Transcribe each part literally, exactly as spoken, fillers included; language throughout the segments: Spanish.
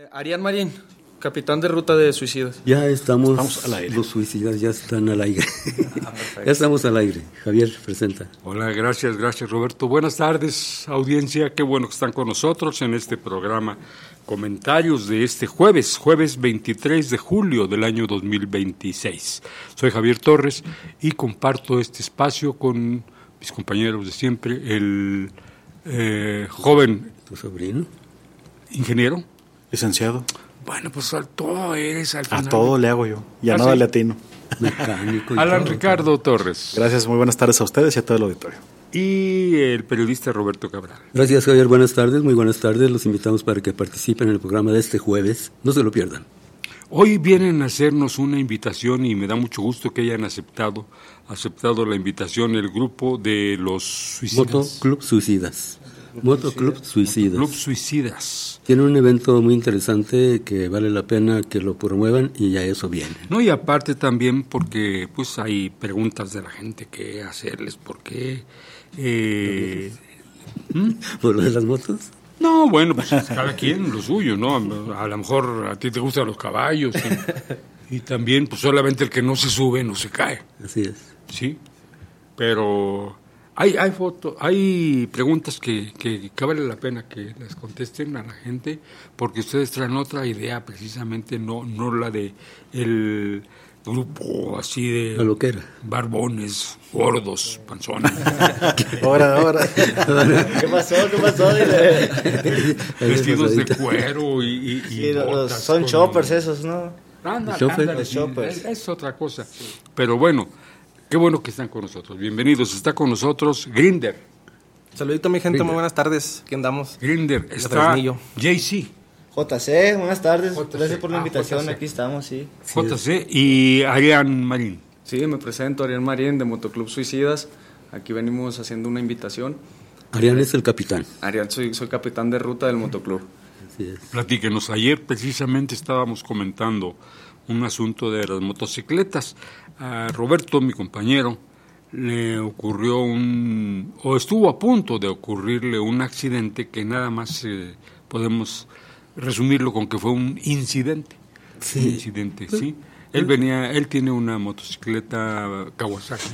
Arián Marín, capitán de ruta de suicidas. Ya estamos, estamos al aire. Los suicidas ya están al aire. Ah, ya estamos al aire. Javier, presenta. Hola, gracias, gracias Roberto. Buenas tardes, audiencia. Qué bueno que están con nosotros en este programa. Comentarios de este jueves, jueves veintitrés de julio del año dos mil veintiséis. Soy Javier Torres y comparto este espacio con mis compañeros de siempre, el eh, joven... ¿Tu sobrino? Ingeniero. Licenciado. Bueno, pues al todo eres al final. A todo le hago yo, y a ¿Ah, nada sí? le atino. Mecánico y Alan todo. Ricardo Torres. Gracias, muy buenas tardes a ustedes y a todo el auditorio. Y el periodista Roberto Cabral. Gracias, Javier. Buenas tardes, muy buenas tardes. Los invitamos para que participen en el programa de este jueves. No se lo pierdan. Hoy vienen a hacernos una invitación y me da mucho gusto que hayan aceptado, aceptado la invitación el grupo de los suicidas. Motoclub Suicidas. Motoclub Suicidas. Club Suicidas. Tiene un evento muy interesante que vale la pena que lo promuevan y a eso viene. No, y aparte también porque pues hay preguntas de la gente que hacerles, ¿por qué? Eh, ¿hmm? ¿Por lo de las motos? No, bueno, pues cada quien lo suyo, ¿no? A lo mejor a ti te gustan los caballos y, y también pues solamente el que no se sube no se cae. Así es. Sí, pero hay hay fotos, hay preguntas que, que, que vale la pena que les contesten a la gente porque ustedes traen otra idea precisamente, no no la de el grupo así de La loquera. barbones, gordos, panzones, Ahora, ahora. ¿Qué pasó? ¿Qué pasó? Dile. vestidos de cuero y, y, y Sí, los- botas son con- choppers esos, ¿no? Ándale, Chopper. ándale, Los sí, choppers. es, es otra cosa. Pero bueno, qué bueno que están con nosotros. Bienvenidos. Está con nosotros Grinder. Saludito, mi gente, Grinder. muy buenas tardes. Aquí andamos. Grinder. Está Fresnillo. Jay-Z, J C, buenas tardes. J C. Gracias por la Ah, invitación. J C. Aquí estamos, sí. J C y Arián Marín. Sí, me presento, Arián Marín, de Motoclub Suicidas. Aquí venimos haciendo una invitación. Arián es el capitán. Arián, soy, soy capitán de ruta del motoclub. Así es. Platíquenos. Ayer precisamente estábamos comentando un asunto de las motocicletas. A Roberto, mi compañero, le ocurrió un, o estuvo a punto de ocurrirle un accidente que nada más eh, podemos resumirlo con que fue un incidente. Sí. Un incidente, sí. Él venía, él tiene una motocicleta Kawasaki,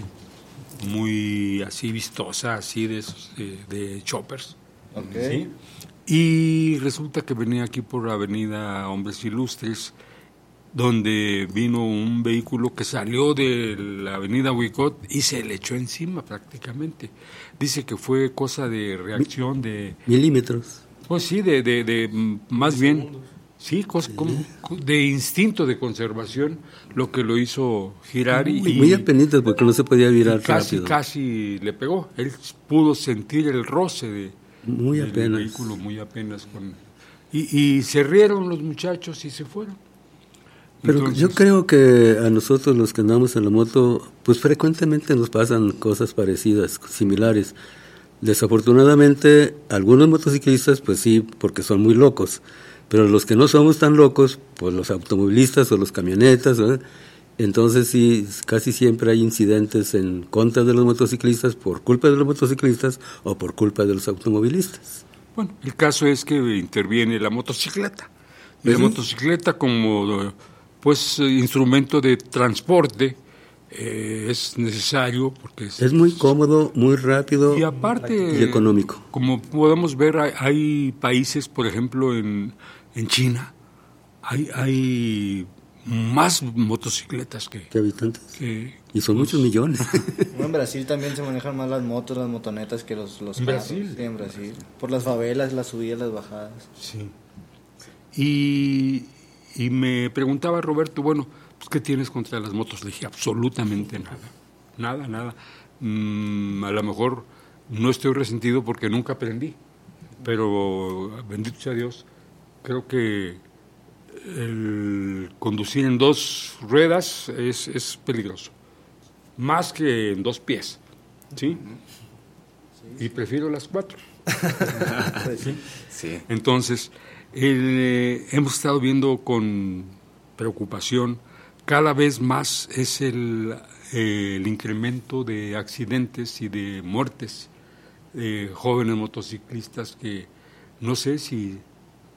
muy así vistosa, así de esos, de, de choppers. Ok. ¿Sí? Y resulta que venía aquí por la avenida Hombres Ilustres, donde vino un vehículo que salió de la avenida Huicot y se le echó encima prácticamente. Dice que fue cosa de reacción de... Milímetros. Pues sí, de, de, de mm, más bien, sí, cos- como- de instinto de conservación, lo que lo hizo girar y, Muy, muy al pendiente porque no se podía virar y casi, rápido. casi le pegó. Él pudo sentir el roce de, Muy del apenas. vehículo muy apenas. Con, y, y se rieron los muchachos y se fueron. Pero Entonces, yo creo que a nosotros los que andamos en la moto, pues frecuentemente nos pasan cosas parecidas, similares. Desafortunadamente, algunos motociclistas, pues sí, porque son muy locos. Pero los que no somos tan locos, pues los automovilistas o los camionetas, ¿verdad? Entonces sí, casi siempre hay incidentes en contra de los motociclistas por culpa de los motociclistas o por culpa de los automovilistas. Bueno, el caso es que interviene la motocicleta. Y la Ujú. motocicleta como pues instrumento de transporte eh, es necesario porque es, Es muy cómodo, muy rápido y aparte y económico. como podemos ver hay, hay países, por ejemplo en, en China hay, hay más motocicletas que, ¿Qué habitantes? que Y son muchos millones. No, en Brasil también se manejan más las motos, las motonetas que los, los ¿En carros. Brasil? Sí, en Brasil. Por las favelas, las subidas, las bajadas. sí. y, y me preguntaba Roberto, bueno, pues, ¿qué tienes contra las motos? Le dije, absolutamente nada, nada, nada. Mm, a lo mejor no estoy resentido porque nunca aprendí, pero bendito sea Dios, creo que el conducir en dos ruedas es, es peligroso, más que en dos pies, ¿sí? Y prefiero las cuatro. ¿Sí? Sí. Entonces, eh, hemos estado viendo con preocupación, cada vez más es el, eh, el incremento de accidentes y de muertes de jóvenes motociclistas que no sé si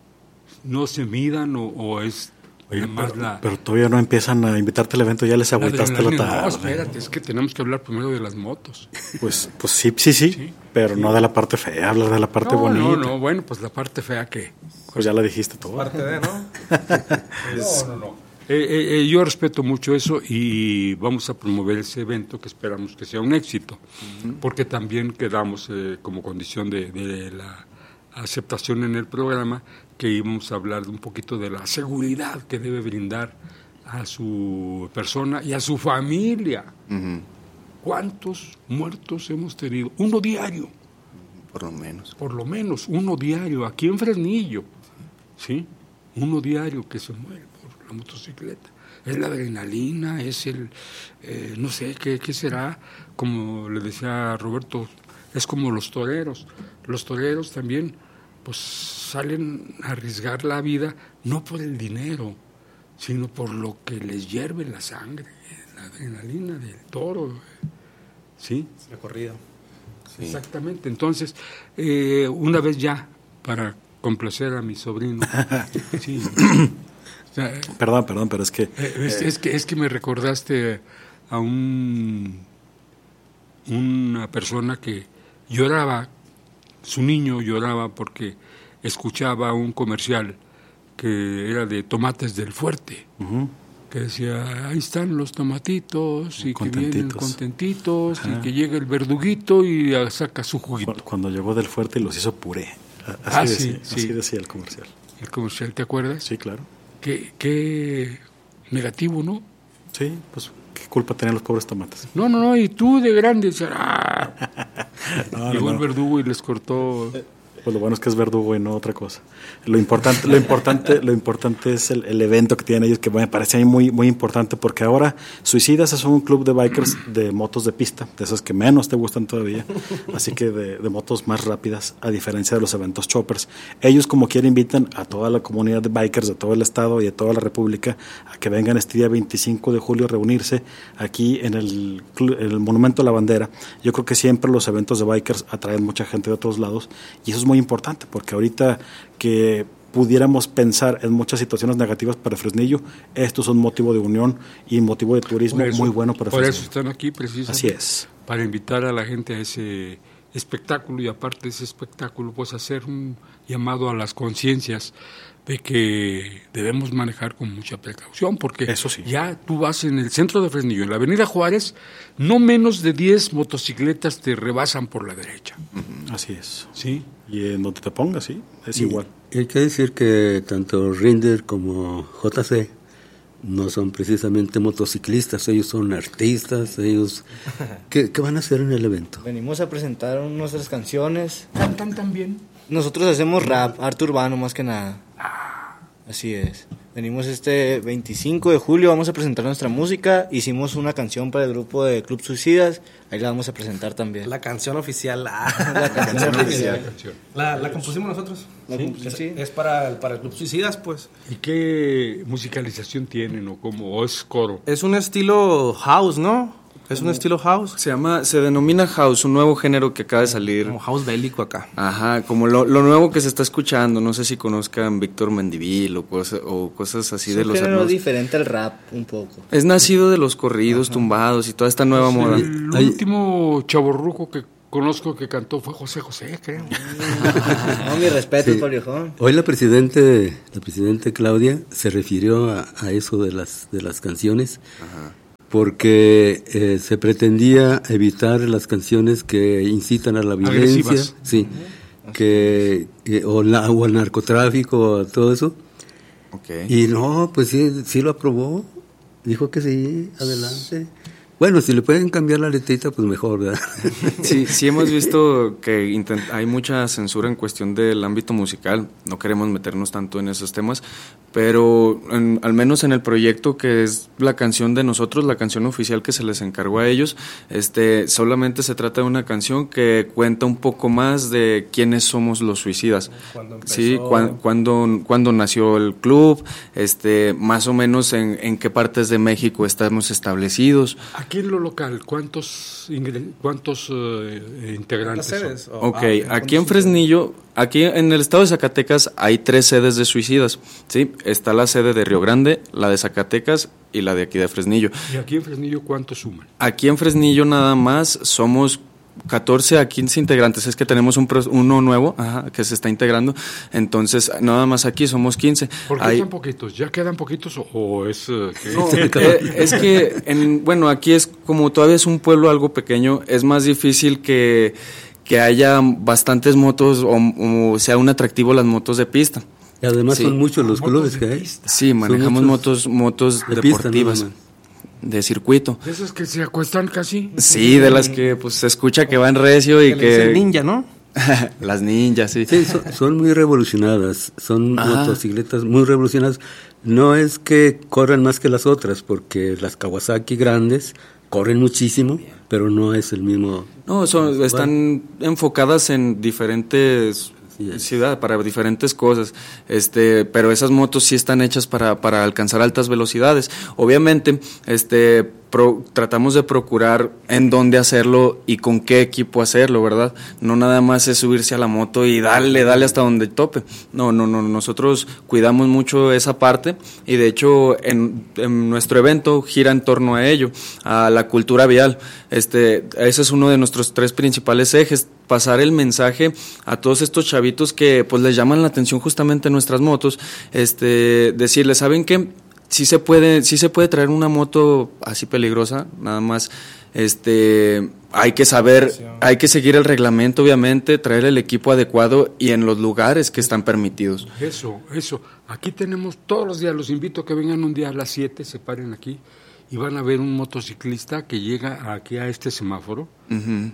no se midan o, o es Oye, más pero, la... pero todavía no empiezan a invitarte al evento, ya les agüitaste la tarde. No, espérate, es que tenemos que hablar primero de las motos. Pues, pues sí, sí, sí, Sí, pero sí. no de la parte fea, hablar de la parte no, bonita. no, no, bueno, pues la parte fea que... Pues ya la dijiste todo. Parte de, ¿no? No, no, no. Eh, eh, eh, yo respeto mucho eso y vamos a promover ese evento que esperamos que sea un éxito, uh-huh. porque también quedamos eh, como condición de, de la aceptación en el programa que íbamos a hablar de un poquito de la seguridad que debe brindar a su persona y a su familia. Uh-huh. ¿Cuántos muertos hemos tenido? Uno diario. Por lo menos. Por lo menos, uno diario, aquí en Fresnillo, ¿sí? Uno diario que se muere por la motocicleta. Es la adrenalina, es el, eh, no sé, ¿qué, qué será? Como le decía Roberto, es como los toreros. Los toreros también, pues, salen a arriesgar la vida, no por el dinero, sino por lo que les hierve la sangre, la adrenalina del toro, ¿sí? La corrida. Sí. Exactamente. Entonces, eh, una vez ya, para complacer a mi sobrino, sí, o sea, Perdón, perdón, pero es que... eh, es, es que es que me recordaste a un una persona que lloraba, su niño lloraba porque escuchaba un comercial que era de tomates del Fuerte, uh-huh. que decía, ahí están los tomatitos y que vienen Contentitos. contentitos Ajá. y que llega el verduguito y ah, saca su juguito. Cu- Cuando llegó del Fuerte y los hizo puré. Así, Ah, decía, sí, así sí. decía el comercial. El comercial, ¿te acuerdas? Sí, claro. Qué, qué negativo, ¿no? Sí, pues qué culpa tenían los pobres tomates. No, no, no, y tú de grande, ¡ah! No, Llegó no, el no. verdugo y les cortó. Pues lo bueno es que es verdugo y no otra cosa. Lo importante, lo importante, lo importante es el, el evento que tienen ellos, que me parece a mí muy, muy importante, porque ahora Suicidas es un club de bikers de motos de pista, de esas que menos te gustan todavía, así que de, de motos más rápidas, a diferencia de los eventos choppers. Ellos, como quiera, invitan a toda la comunidad de bikers de todo el estado y de toda la república a que vengan este día veinticinco de julio a reunirse aquí en el, clu- en el Monumento a la Bandera. Yo creo que siempre los eventos de bikers atraen mucha gente de otros lados, y eso es muy importante, porque ahorita que pudiéramos pensar en muchas situaciones negativas para Fresnillo, esto es un motivo de unión y motivo de turismo Por eso- muy bueno para Por Fresnillo. eso están aquí precisamente. Así es. Para invitar a la gente a ese espectáculo y aparte de ese espectáculo, pues hacer un llamado a las conciencias de que debemos manejar con mucha precaución, porque Eso sí. ya tú vas en el centro de Fresnillo, en la avenida Juárez, no menos de diez motocicletas te rebasan por la derecha. Así es. ¿Sí? Y en donde te pongas, sí, es Y- igual. y hay que decir que tanto Rinder como J C no son precisamente motociclistas, ellos son artistas, ellos... ¿Qué, qué van a hacer en el evento? Venimos a presentar nuestras canciones. ¿Cantan también? Nosotros hacemos rap, arte urbano más que nada. Así es. Venimos este veinticinco de julio, vamos a presentar nuestra música. Hicimos una canción para el grupo de Club Suicidas, ahí la vamos a presentar también. La canción oficial. ah. La canción oficial. La, la compusimos nosotros. La compu- Es, sí. es para, el, para el Club Suicidas, pues. ¿Y qué musicalización tienen o cómo? ¿O es coro? Es un estilo house, ¿no? Es un estilo house. Se llama, se denomina house, un nuevo género que acaba de salir. Como house bélico acá. Ajá, como lo, lo nuevo que se está escuchando. No sé si conozcan Víctor Mendivil o, cosa, o cosas así Es de un los género hermanos. diferente al rap un poco. Es nacido de los corridos tumbados y toda esta nueva moda. El Hay- último chavorruco que conozco que cantó fue José José, creo. No, mi respeto Sí. para el viejón. Hoy la presidente, la presidente Claudia se refirió a, a eso de las de las canciones, porque eh, se pretendía evitar las canciones que incitan a la violencia, Agresivas. sí, que eh, o, la, o al narcotráfico, o todo eso. Okay. Y no, pues sí, sí lo aprobó, dijo que sí, adelante. Bueno, si le pueden cambiar la letrita, pues mejor, ¿verdad? Sí, sí hemos visto que intent- hay mucha censura en cuestión del ámbito musical. No queremos meternos tanto en esos temas, pero en- al menos en el proyecto que es la canción de nosotros, la canción oficial que se les encargó a ellos, este, solamente se trata de una canción que cuenta un poco más de quiénes somos los suicidas. Cuando empezó. Sí, cuan- cuando, cuando nació el club, este, más o menos en, en qué partes de México estamos establecidos. ¿A aquí en lo local, ¿cuántos, ingre- cuántos eh, integrantes ¿Las son? sedes? O- Ok, ah, aquí en Fresnillo, aquí en el estado de Zacatecas hay tres sedes de suicidas, ¿sí? Está la sede de Río Grande, la de Zacatecas y la de aquí de Fresnillo. ¿Y aquí en Fresnillo cuántos suman? Aquí en Fresnillo nada más somos catorce a quince integrantes, es que tenemos un pro- uno nuevo ajá, que se está integrando, entonces nada más aquí somos quince. ¿Por qué Hay- tan poquitos? ¿Ya quedan poquitos o, o es eh, que- No, eh, es que, en, bueno, aquí es como todavía es un pueblo algo pequeño, es más difícil que, que haya bastantes motos o, o sea un atractivo las motos de pista. Y además Sí. son muchos los Motos clubes de que hay. pista. Sí, manejamos muchos motos, motos de pista, deportivas, nada más. de circuito. ¿De esas que se acuestan casi? Sí, de las que pues se escucha que van recio y Que le dicen que... ninja, ¿no? Las ninjas, sí. Sí, son, son muy revolucionadas, son Ajá. motocicletas muy revolucionadas. No es que corran más que las otras, porque las Kawasaki grandes corren muchísimo, pero no es el mismo. No, son, están enfocadas en diferentes Así es. ciudades, para diferentes cosas, este, pero esas motos sí están hechas para, para alcanzar altas velocidades. Obviamente, este, pro- tratamos de procurar en dónde hacerlo y con qué equipo hacerlo, ¿verdad? No nada más es subirse a la moto y darle, darle hasta donde tope. No, no, no, nosotros cuidamos mucho esa parte y de hecho en, en nuestro evento gira en torno a ello, a la cultura vial. Este, ese es uno de nuestros tres principales ejes, pasar el mensaje a todos estos chavitos que pues les llaman la atención justamente nuestras motos, este, decirles, ¿saben qué? Sí se puede, sí se puede traer una moto así peligrosa, nada más este hay que saber, hay que seguir el reglamento, obviamente, traer el equipo adecuado y en los lugares que están permitidos. Eso, eso. Aquí tenemos todos los días, los invito a que vengan un día a las siete, se paren aquí y van a ver un motociclista que llega aquí a este semáforo Ujú.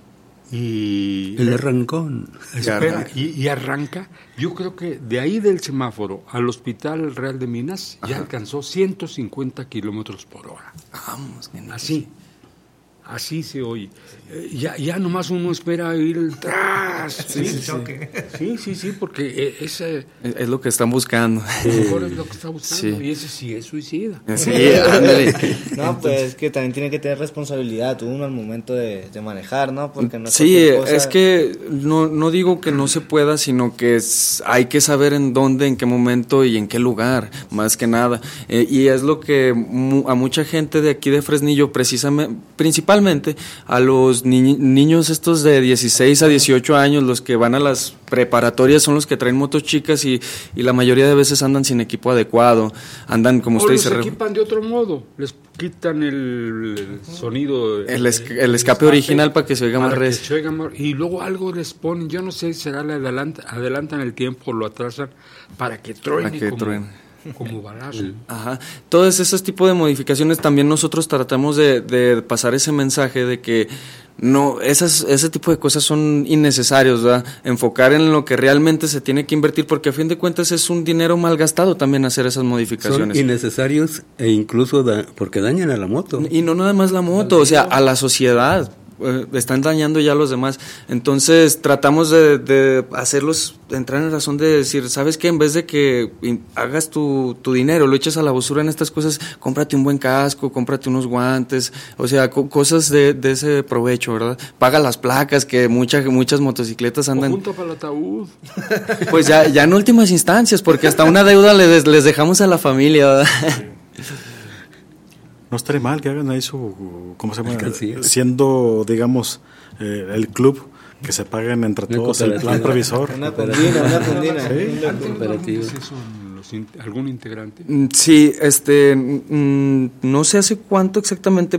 y El arrancón. espera y, y arranca. Yo creo que de ahí del semáforo al Hospital Real de Minas ya alcanzó ciento cincuenta kilómetros por hora. Vamos, nene. Así, así se oye. Eh, ya, ya nomás uno espera ir tras. Sí, sí, sí, sí, sí, porque eh, ese Es, es lo que están buscando. a lo mejor es lo que está buscando Sí. y ese sí es suicida. Sí, ándale. No, pues es que también tiene que tener responsabilidad uno al momento de, de manejar, ¿no? Porque no es Sí, cualquier cosa. es que no, no digo que no se pueda, sino que es, hay que saber en dónde, en qué momento y en qué lugar, más que nada. Eh, y es lo que mu- a mucha gente de aquí de Fresnillo, precisamente, principalmente a los ni- niños estos de dieciséis a dieciocho años, los que van a las preparatorias son los que traen motos chicas y, y la mayoría de veces andan sin equipo adecuado, andan como O usted los dice, re- equipan de otro modo, les quitan el, el sonido, el, es- el escape original para que se oiga más para que recio. se oiga más- y luego algo les ponen, yo no sé si será le adelanta, adelantan el tiempo o lo atrasan para que truene, Para que como, truene. como balazo. Ajá, todos esos tipos de modificaciones también nosotros tratamos de, de pasar ese mensaje de que no, esas, ese tipo de cosas son innecesarios, ¿verdad? Enfocar en lo que realmente se tiene que invertir, porque a fin de cuentas es un dinero mal gastado también hacer esas Son modificaciones. innecesarios e incluso da- porque dañan a la moto. Y no nada más la moto, o sea, a la sociedad. eh, Están dañando ya a los demás. Entonces tratamos de, de hacerlos entrar en razón de decir, ¿sabes qué? En vez de que in- hagas tu, tu dinero, lo eches a la basura en estas cosas, cómprate un buen casco, cómprate unos guantes, o sea, co- cosas de, de ese provecho, ¿verdad? Paga las placas, que muchas muchas motocicletas O andan, junto para el ataúd. pues ya, ya en últimas instancias, porque hasta una deuda les, les dejamos a la familia, ¿verdad? No estaría mal que hagan ahí su, ¿cómo se llama? Alcancía. Siendo, digamos, eh, el club, que se paguen entre Una todos el plan cooperativa. previsor. Una condina, una condina. ¿Han tenido cooperativa. algún deceso en los in- algún integrante? Mm, Sí, este, mm, no sé hace cuánto exactamente,